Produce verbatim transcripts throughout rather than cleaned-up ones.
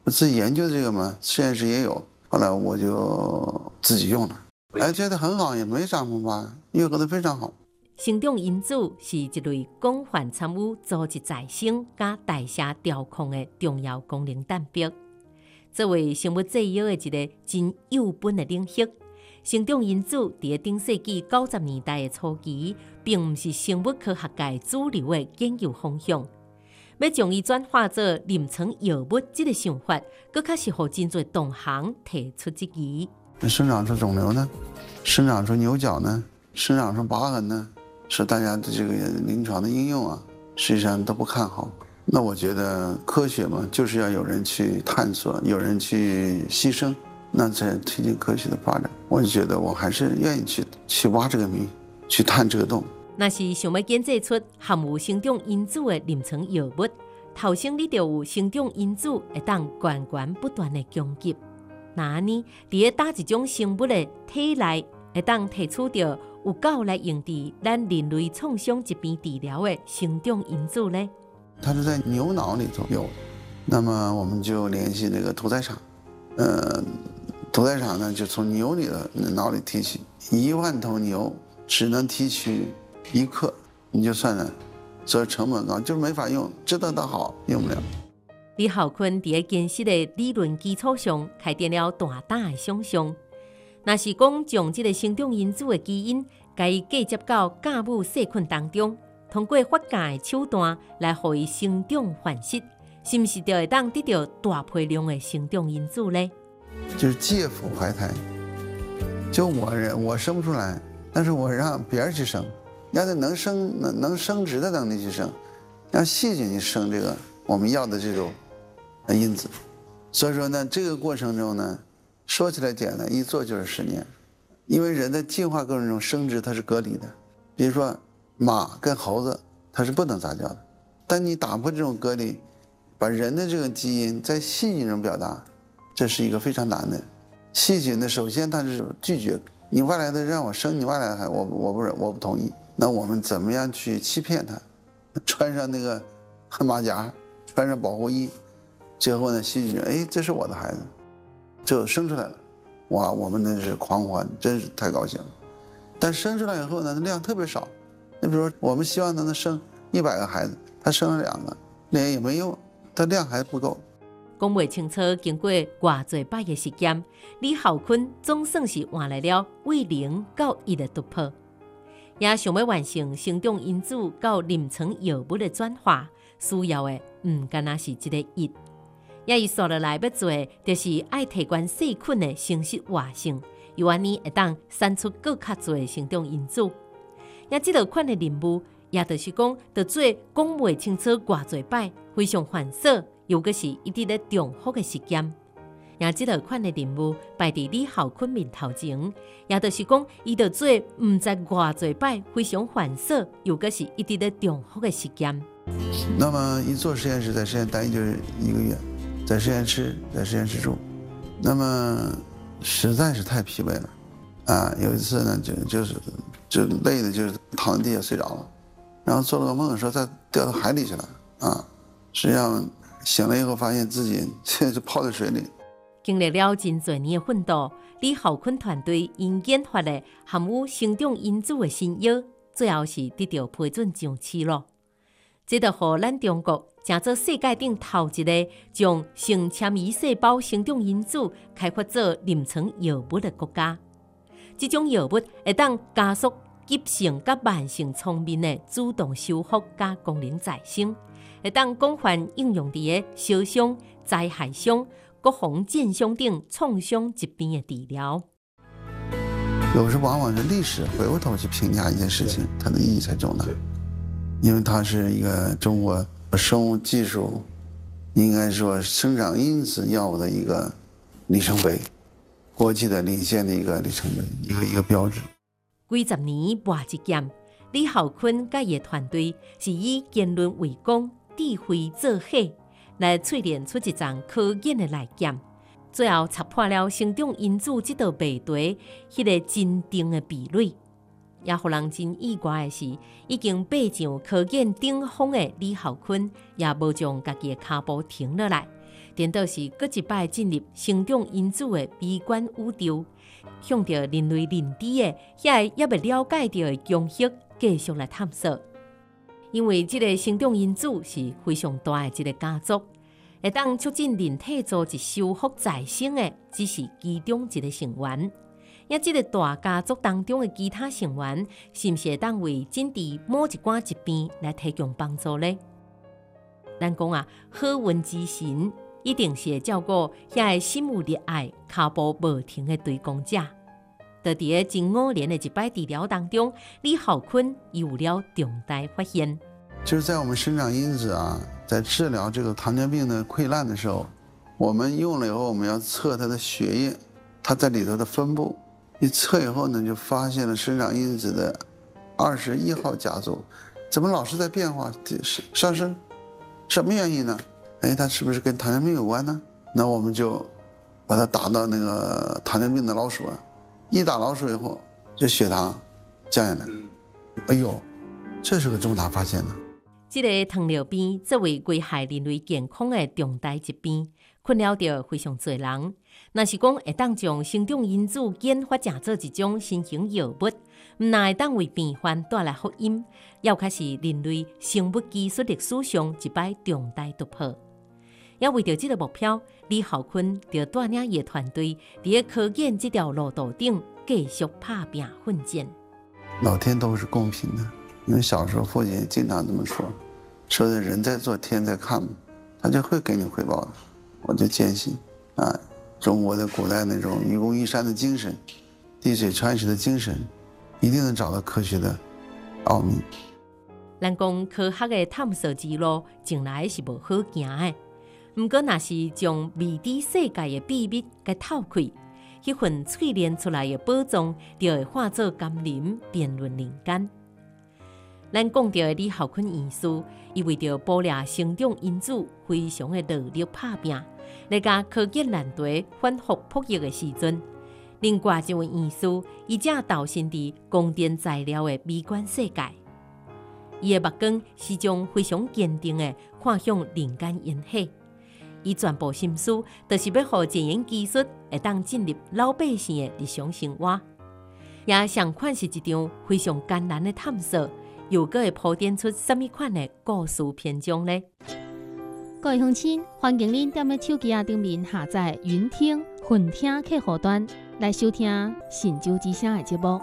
我自己研究这个嘛，实验室也有，后来我就自己用了，哎，觉得很好，也没啥迸发，愈合得非常好。 生长因子是一类广泛参与组织再生加代谢调控的重要功能蛋白。作为生物制药的一个真有本的领域，生长因子在顶世纪九十年代的初期，并不是生物科学界主流的研究方向。要将伊转化做临床药物，这个想法，更较是让真侪同行提出质疑。 生长出肿瘤呢？生长出牛角呢？生长出疤痕呢？是大家的这个临床的应用啊，实际上都不看好。那我觉得科学嘛，就是要有人去探索，有人去牺牲，那才推进科学的发展。我就觉得我还是愿意去去挖这个谜，去探这个洞。 若是想要研制出含有生长因子的临床药物，头先你就有生长因子会当源源不断的供给。那呢，伫个哪一种生物的体内会当提取到有够来用伫咱人类创伤疾病治疗的生长因子呢？ 它是在牛脑里头有，那么我们就联系那个屠宰场，呃，屠宰场呢就从牛里的脑里提取，一万头牛只能提取一克，你就算了，所以成本高，就没法用，知道它好用不了。 李浩坤伫个坚实的理论基础上，开展了大胆的想象。若是讲将这个生长因子的基因，甲伊嫁接到酵母细菌当中，通过发酵的手段来予伊生长繁殖，是不是就会当得到大批量的生长因子呢？ 就是借腹怀胎，就我人我生不出来，但是我让别人去生，要是能生能能生殖的能力去生，让细菌去生这个我们要的这种因子。所以说呢，这个过程中呢，说起来简单，一做就是十年，因为人的进化过程中生殖它是隔离的，比如说马跟猴子它是不能杂交的，但你打破这种隔离，把人的这个基因在细菌中表达，这是一个非常难的。细菌呢，首先它是拒绝你外来的，让我生你外来的孩子，我我不我不同意。那我们怎么样去欺骗它？穿上那个马甲，穿上保护衣，最后呢，细菌哎，这是我的孩子，就生出来了。哇，我们那是狂欢，真是太高兴了。但生出来以后呢，量特别少。你比如说，我们希望它能生一百个孩子，他生了两个，那也没用，它量还不够。 讲不清楚，经过偌侪摆的实验，李浩坤总算是换来了为零到一的突破，也想要完成生长因子到临床药物的转化，需要的唔单单是一个一，也伊说落来要做的，就是爱提悬细菌的生殖活性，由安尼会当产出更较多的生长因子。也这个款的任务，也就是讲，要做讲不清楚偌侪摆，非常繁琐，又个是一直咧重复的实验。也这个款的任务摆伫李浩坤面头前，也就是讲，伊要做唔知偌侪摆，非常繁琐，又个是一直咧重复的实验。 那么一做实验室，在实验待就是一个月，在实验室，在实验室住，那么实在是太疲惫了，啊，有一次呢，就就是就累的，就是躺在地下睡着了，然后做了个梦，说他掉到海里去了，啊，实际上醒了以后，发现自己现在就泡在水里。 经历了真侪年的奋斗，李浩坤团队因研发的含有生长因子的新药，最后是得到批准上市了。这就让咱中国成做世界顶头一个将性纤维细胞生长因子开发做临床药物的国家。这种药物会当加速急性甲慢性创面的主动修复加功能再生，会当广泛应用伫个烧伤、灾害伤、国防建伤等创伤疾病的治疗。 有时往往是历史回过头去评价一件事情，它的意义才重大，因为它是一个中国生物技术，应该说生长因子药物的一个里程碑，国际的领先的一个里程碑，一个一个标志。 几十年磨一剑，李浩坤甲伊的团队是以言论为纲，智慧做火，来淬炼出一张科研的来剑，最后戳破了生长因子这道谜题，迄个真定的壁垒。也互人真意外的是，已经爬上科研顶峰的李浩坤，也无将家己的脚步停落来， 颠倒是搁一摆进入生长因子的微观宇宙，向着人类认知的遐个也未了解到的公式继续来探索。因为这个生长因子是非常大的一个家族，会当促进人体组织修复再生的，只是其中一个成员。也这个大家族当中的其他成员，是不是会当为诊治某一寡疾病来提供帮助呢？咱讲啊，好运之神一定是会照顾遐个心有热爱、脚步无停的推广者。就伫个近五年的一摆治疗当中，李浩坤有了重大发现。 就是在我们生长因子啊，在治疗这个糖尿病的溃烂的时候，我们用了以后，我们要测它的血液，它在里头的分布。一测以后呢，就发现了生长因子的二十一号甲组，怎么老是在变化上升？什么原因呢？哎，它是不是跟糖尿病有关呢？那我们就把它打到那个糖尿病的老鼠啊。一打老鼠以后，这血糖降下来，哎呦，这是个重大发现呢。 这个糖尿病作为危害人类健康的重大疾病，困扰着非常多人。若是讲会当将生长因子研发成做一种新型药物，唔但会当为病患带来福音，也开是人类生物技术历史上一摆重大突破。也为着这个目标，李浩坤就带领伊的团队伫个科研这条路途顶继续打拼奋战。 老天都是公平的，因为小时候父亲经常这么说，说的人在做天在看嘛，他就会给你回报的。我就坚信啊，中国的古代那种愚公移山的精神，滴水穿石的精神，一定能找到科学的奥秘。 咱讲科学的探索之路，从来是无好行的。不过，若是将未知世界的秘密给透开，迄份淬炼出来的宝藏，就会化作甘霖，遍润人间。咱讲到的李浩坤医师，伊为着保掠生长因子，非常的努力打拼。来甲科技难题反复扑役的时阵，另外一位医师，伊正投身伫光电材料的微观世界。伊的目光始终非常坚定的看向人间烟火。伊全部心思，就是要让检验技术会当进入老百姓的日常生活，也相款是一场非常艰难的探索，又阁会铺垫出什么款的故事篇章呢？ 各位乡亲，欢迎您踮咧手机顶面下载云听、混听客户端来收听《神州之声》的节目。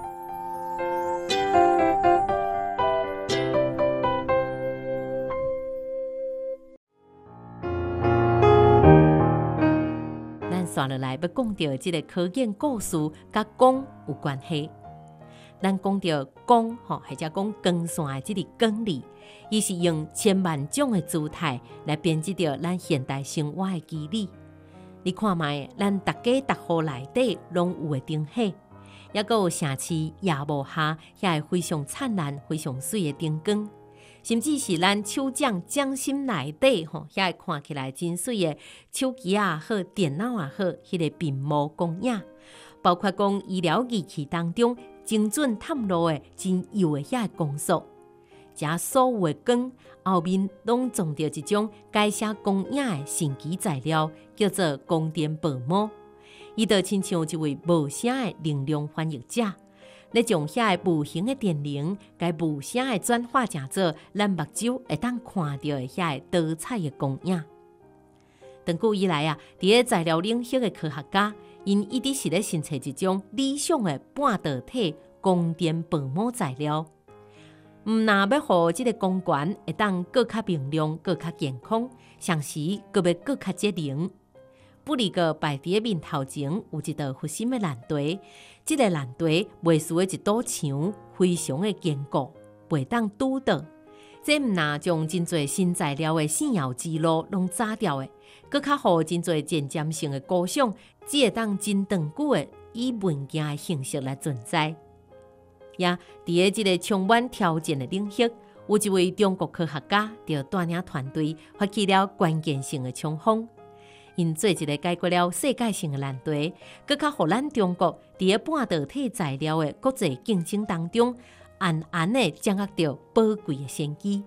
刷落来要讲到这个科研故事，甲光有关系。咱讲到光吼，或者讲光线的这个光力，伊是用千万种的姿态来编织着咱现代生活的机理。你看卖，咱大家大户内底拢有的灯火，也阁有城市夜幕下遐个非常灿烂、非常水的灯光。甚至是咱手掌掌心内底吼，遐个看起来真水的手机也好、电脑也好，迄、那个屏幕光影，包括讲医疗仪器当中精准探路的真幼的遐个光束，遮所有的光后面拢装着一种解写光影的神奇材料，叫做光电薄膜。伊就亲像一位无声的能量翻译者。咧将遐个无形的电能，该无声的转化成做咱目睭会当看到的遐个多彩的光影。长久以来啊，伫个材料领域的科学家，因一直是咧寻找一种理想的半导体光电薄膜材料。毋但要互即个光源会当更较明亮、更较健康，同时阁要更较节能。不离个摆伫个面头前有一道核心的难题。这个难题袂输的一堵墙，非常的坚固，袂当拄倒。这毋但将真侪新材料的闪耀之路拢炸掉的，更较互真侪前瞻性的构想，只会当真长久的以物件的形式来存在。也伫个这个充满挑战的领域，有一位中国科学家就带领团队发起了关键性的冲锋。因做一个解决了世界性的难题，更较互咱中国伫个半导体材料的国际竞争当中，暗暗的掌握到宝贵的先机。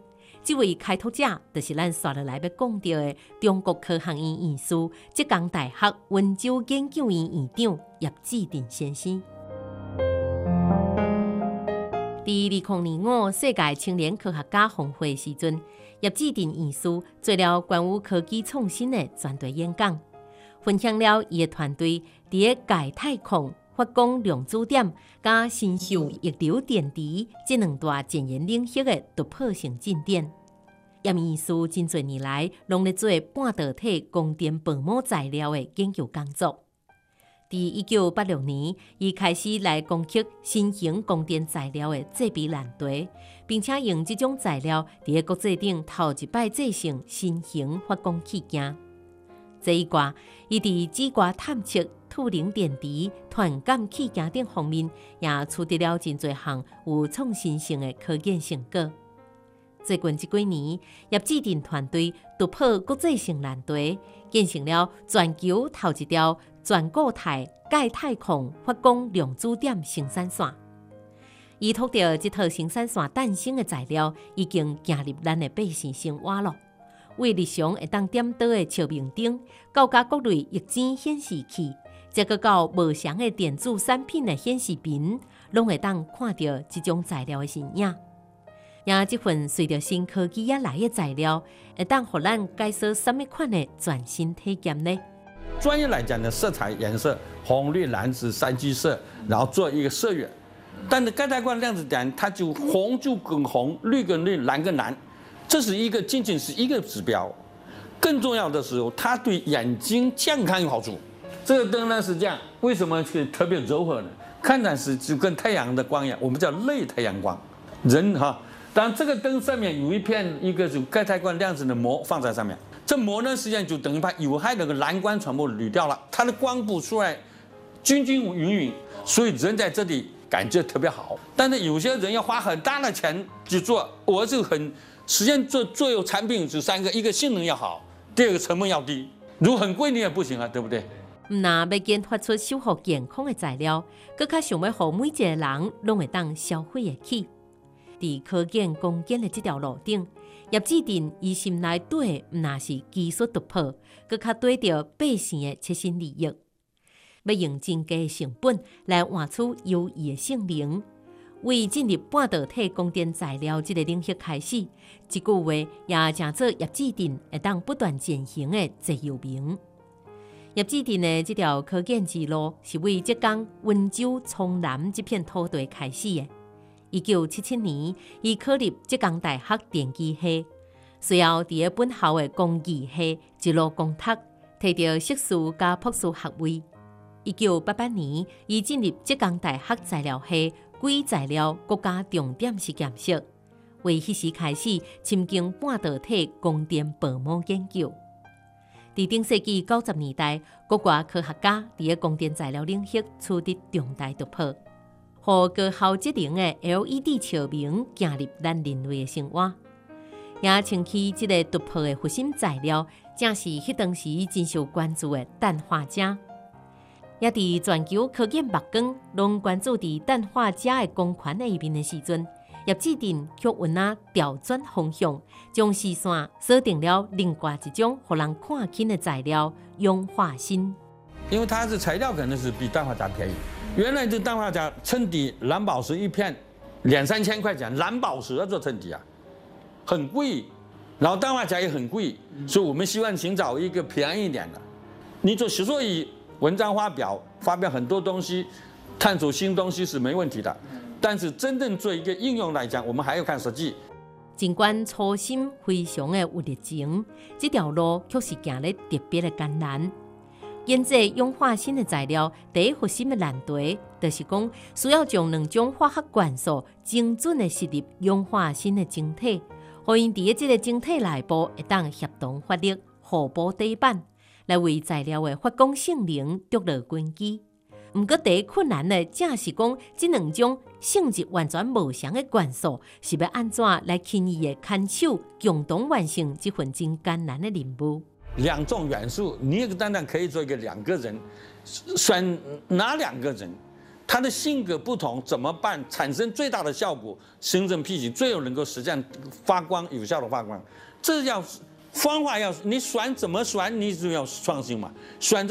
这位开拓者就是咱刷落来要讲到的中国科学院院士、浙江大学温州研究院院长叶志定先生。在二零零五世界青年科学家峰会时阵，叶志定院士做了关于科技创新的专题演讲，分享了伊的团队伫个界太空、发光量子点、加新秀液流电池这两大前沿领域的突破性进展。叶院士真侪年来拢咧做半导体光电薄膜材料的研究工作。在一九八六年，伊开始来攻克新型光电材料的制备难题，并且用这种材料伫个国际顶头一摆制成新型发光器件。这一挂，伊伫紫外探测、土能电池、传感器件等方面，也取得了真侪项有创新性的科研成果。最近这几年，叶志定团队突破国际性难题，建成了全球头一条全固态界太空发光量子点生产线。依托着这套生产线诞生的材料，已经进入咱的百姓生活了。为日常会当点倒的照明灯，到甲各类液晶显示器，再搁到无常的电子产品的显示屏，拢会当看到这种材料的身影。也这份随着新科技而来的材料，会当互咱介绍什么款的全新体验呢？ 专业来讲呢，色彩颜色红、绿、蓝、紫三基色，然后做一个色源。但是钙钛矿量子点，它就红就更红，绿更绿，蓝更蓝，这是一个仅仅是一个指标。更重要的是，它对眼睛健康有好处。这个灯呢是这样，为什么是特别柔和呢？看上去就跟太阳的光一样，我们叫类太阳光。人哈。当然，这个灯上面有一片一个就钙钛矿量子的膜放在上面，这膜呢实际上就等于把有害的蓝光全部滤掉了，它的光谱出来均均匀匀，所以人在这里感觉特别好。但是有些人要花很大的钱去做，我是很实际上做做有产品就三个，一个性能要好，第二个成本要低，如果很贵你也不行啊，对不对？ 那要研发出守护健康的材料，更加想要让每一个人拢会当消费得起。在科研攻坚的这条路顶，叶志定伊心内对的，毋那是技术突破，更较对着百姓的切身利益。要用真低的成本来换出优异的性能，为进入半导体光电材料这个领域开始，这句话也成做叶志定会当不断前行的座右铭。叶志定的这条科研之路是为浙江温州崇南这片土地开始的。一九七七年，伊考入浙江大学电机系，随后伫个本校的工艺系一路攻读，摕到硕士加博士学位。一九八八年，伊进入浙江大学材料系硅材料国家重点实验室，为迄时开始深耕半导体光电薄膜研究。在顶世纪九十年代，国外科学家伫个光电材料领域取得重大突破。和高效节能的 L E D 照明进入咱人类的生活，也称起这个突破的核心材料，正是迄当时真受关注的氮化镓。也伫全球科研目光拢关注伫氮化镓的光圈的一面的时阵，叶志定却运啊调转方向，将视线锁定了另外一种互人看轻的材料——氧化锌。 因为它的材料可能是比氮化镓便宜。原来这氮化镓称底蓝宝石一片两三千块钱，蓝宝石要做称底啊，很贵。然后氮化镓也很贵，所以我们希望寻找一个便宜一点的。你做学术以文章发表，发表很多东西，探索新东西是没问题的。但是真正做一个应用来讲，我们还要看实际。 尽管初心非常的有热情，这条路却是行得特别的艰难。研制氧化锌的材料，第一核心的难题，就是讲需要将两种化学元素精准的吸入氧化锌的晶体，互因伫这个晶体内部会当协同发力，互补底板，来为材料的发光性能筑牢根基。毋过第一困难的，正是讲这两种性质完全无相的元素，是要安怎来轻易的牵手，共同完成这份真艰难的任务。 两种元素，你当然可以做一个两个人，选哪两个人？ 他的性格不同，怎么办产生最大的效果，形成皮筋最有能够实现发光有效的发光？这要方法要你选怎么选，你就要创新嘛，选。